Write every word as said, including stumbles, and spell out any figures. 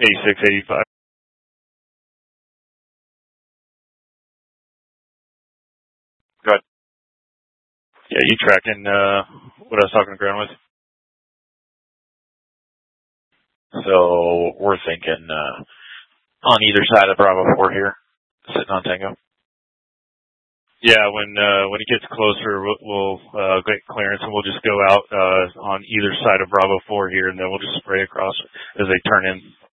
eighty-six eighty-five. Good. Yeah, you tracking uh, what I was talking to ground with? So we're thinking uh, on either side of Bravo four here, sitting on Tango. Yeah, when uh, when it gets closer, we'll, we'll uh, get clearance and we'll just go out uh, on either side of Bravo four here, and then we'll just spray across as they turn in.